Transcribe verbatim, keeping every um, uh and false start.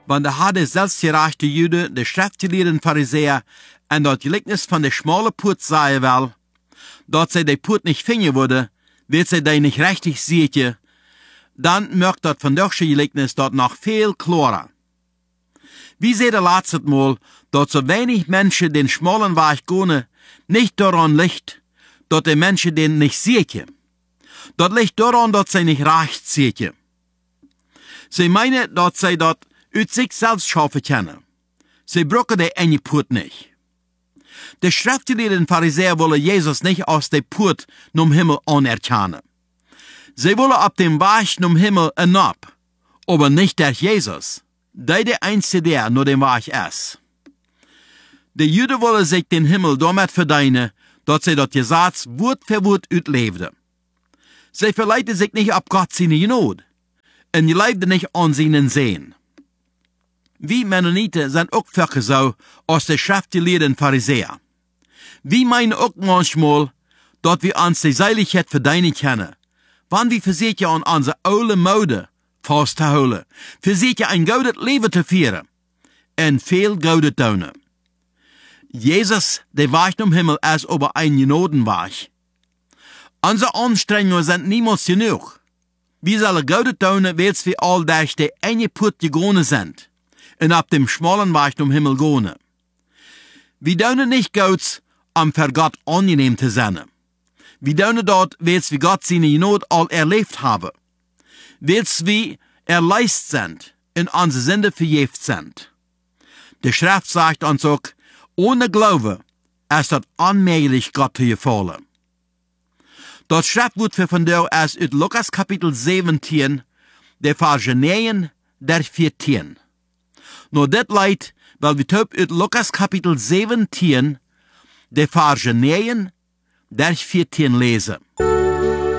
Want de hadden zelfsgerechte Juden, de schriftgeleerden Pharisäer, en dat gelijkenis van de schmale Put zei wel, dat zij de Put niet vinden worden, wird zij die niet richtig zietje, dan merkt dat vandaag gelijkenis dat nog veel klarer. Wie zei de laatste Mal, dat so wenig Menschen den schmalen Weg gehen, nicht daran liegt, dat die Menschen den nicht sehen. Dat ligt daran, dat zij niet recht sehen. Sie meinen, dat zij dat uit sich selbst schaffen können. Sie brauchen die enge Put nicht. De schriftgeleerden Pharisäer wollen Jesus nicht aus der Put zum Himmel anerkennen. Sie wollen ab dem Weg zum Himmel hinab, aber nicht der Jesus, der der Einzige, der nur den Weg ist. Die Juden wollen sich den Himmel damit verdienen, dass sie das Gesetz Wort für Wort uitleefden. Sie verleiten sich nicht ab Gott seine Gnade und leefden nicht an seinen Sehen. Wir Mennoniten sind auch völlig so als die schriftgeleerden Pharisäer. Wir meinen auch manchmal, dass wir uns die Seiligkeit verdienen können, wann wir versuchen an unsere alte Mode festzuhalten, versuchen ein gutes Leben zu führen und viel Gutes tun. Jesus, der Weg zum Himmel, ist aber ein Gnadenweg. Unsere Anstrengungen sind niemals genug. Wir sollen Gutes tun, weil wir all durch die enge Put gegangen sind und ab dem schmalen Weg zum Himmel gehen. Wir tun nicht Gutes, um für Gott angenehm zu sein. Wir tun dort, weil wir Gott seine Gnade all erlebt haben. Weil wir erleist sind und unsere Sünde vergeben sind. Die Schrift sagt uns auch, ohne Glaube ist es unmöglich, Gott zu gefallen. Das Schriftwort für von der ist in Lukas Kapitel siebzehn, der Verse neun der vierzehn. Nur das leid, weil wir top in Lukas Kapitel siebzehn, der Verse neun der vierzehn lesen.